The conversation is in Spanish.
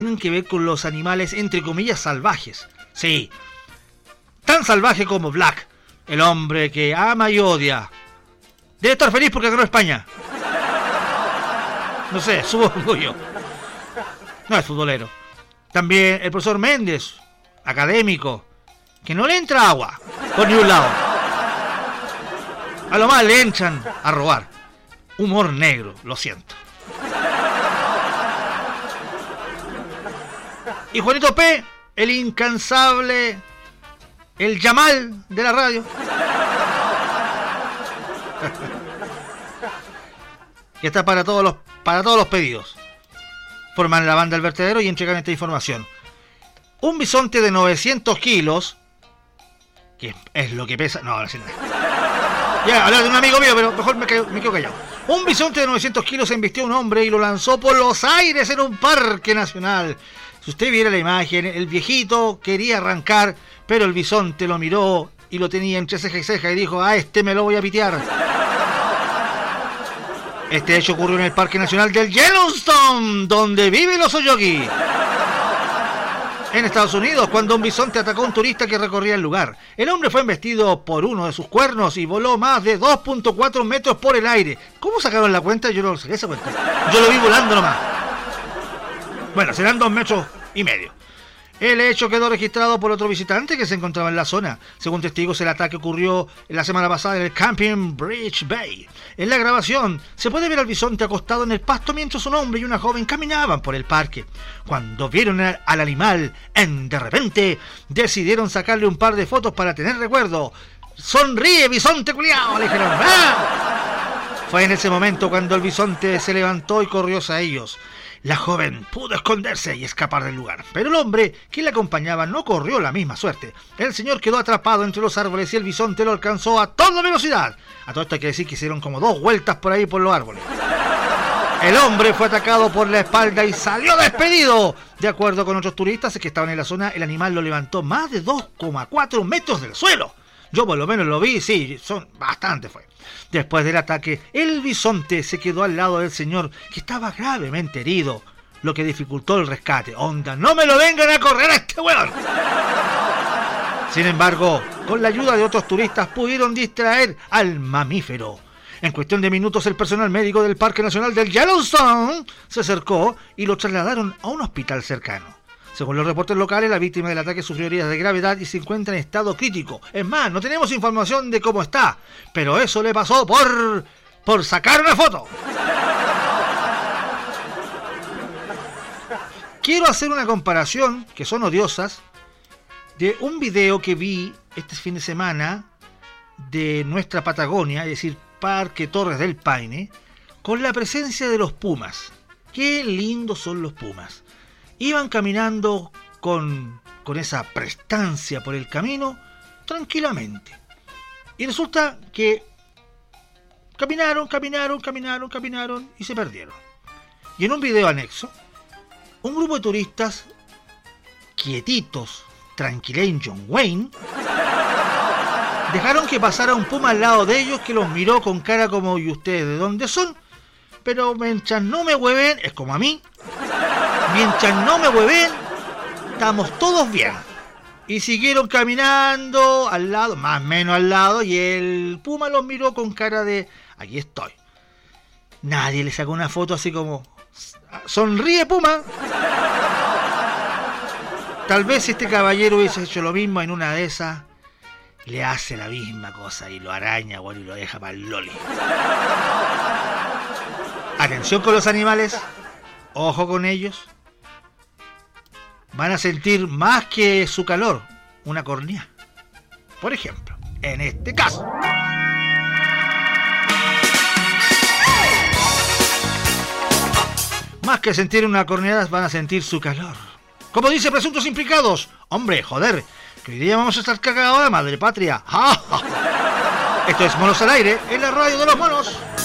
tienen que ver con los animales, entre comillas, salvajes. Sí, tan salvaje como Black, el hombre que ama y odia. Debe estar feliz porque ganó España. No sé, su orgullo. No es futbolero. También el profesor Méndez, académico, que no le entra agua por ni un lado. A lo más le entran a robar. Humor negro, lo siento. Y Juanito P., el incansable, el Yamal de la radio. Que está para todos los pedidos. Forman la banda El Vertedero y entregan esta información. Un bisonte de 900 kilos, que es lo que pesa... No, ahora sí nada. Ya, hablar de un amigo mío, pero mejor me quedo callado. Un bisonte de 900 kilos embistió a un hombre y lo lanzó por los aires en un parque nacional. Si usted viera la imagen, el viejito quería arrancar, pero el bisonte lo miró y lo tenía entre ceja y ceja y dijo: a este me lo voy a pitear. Este hecho ocurrió en el Parque Nacional del Yellowstone, donde viven los Oyogi, en Estados Unidos, cuando un bisonte atacó a un turista que recorría el lugar. El hombre fue embestido por uno de sus cuernos y voló más de 2.4 metros por el aire. ¿Cómo sacaron la cuenta? Yo no saqué esa cuenta. Yo lo vi volando nomás. Bueno, serán 2,5 metros. El hecho quedó registrado por otro visitante que se encontraba en la zona. Según testigos, el ataque ocurrió la semana pasada en el Camping Bridge Bay. En la grabación se puede ver al bisonte acostado en el pasto mientras un hombre y una joven caminaban por el parque. Cuando vieron al animal, de repente decidieron sacarle un par de fotos para tener recuerdo. ¡Sonríe, bisonte culiao!, le dijeron. ¡Ah! Fue en ese momento cuando el bisonte se levantó y corrió hacia ellos. La joven pudo esconderse y escapar del lugar, pero el hombre que le acompañaba no corrió la misma suerte. El señor quedó atrapado entre los árboles y el bisonte lo alcanzó a toda velocidad. A todo esto hay que decir que hicieron como 2 vueltas por ahí por los árboles. El hombre fue atacado por la espalda y salió despedido. De acuerdo con otros turistas que estaban en la zona, el animal lo levantó más de 2,4 metros del suelo. Yo por lo menos lo vi, sí, son bastante fue. Después del ataque, el bisonte se quedó al lado del señor, que estaba gravemente herido, lo que dificultó el rescate. ¡Onda, no me lo vengan a correr a este weón! Sin embargo, con la ayuda de otros turistas pudieron distraer al mamífero. En cuestión de minutos, el personal médico del Parque Nacional del Yellowstone se acercó y lo trasladaron a un hospital cercano. Según los reportes locales, la víctima del ataque sufrió heridas de gravedad y se encuentra en estado crítico. Es más, no tenemos información de cómo está, pero eso le pasó por sacar una foto. Quiero hacer una comparación, que son odiosas, de un video que vi este fin de semana de nuestra Patagonia, es decir, Parque Torres del Paine, con la presencia de los pumas. Qué lindos son los pumas. Iban caminando con esa prestancia por el camino, tranquilamente. Y resulta que caminaron y se perdieron. Y en un video anexo, un grupo de turistas, quietitos, tranquilen John Wayne, dejaron que pasara un puma al lado de ellos que los miró con cara como: ¿y ustedes de dónde son? Pero mientras no me hueven, es como a mí. Mientras no me hueven, estamos todos bien. Y siguieron caminando al lado, más o menos al lado, y el puma los miró con cara de: aquí estoy. Nadie le sacó una foto así como: sonríe, puma. Tal vez si este caballero hubiese hecho lo mismo, en una de esas le hace la misma cosa y lo araña, bueno, y lo deja para el loli. Atención con los animales, ojo con ellos. Van a sentir más que su calor, una cornea. Por ejemplo, en este caso. Más que sentir una corneada, van a sentir su calor. Como dice Presuntos Implicados: hombre, joder, que hoy día vamos a estar cagados de madre patria. Esto es Monos al Aire, en la radio de los monos.